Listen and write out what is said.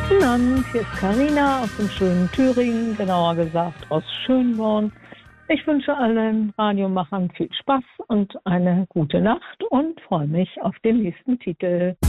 Guten Abend, hier ist Karina aus dem schönen Thüringen, genauer gesagt aus Schönborn. Ich wünsche allen Radiomachern viel Spaß und eine gute Nacht und freue mich auf den nächsten Titel.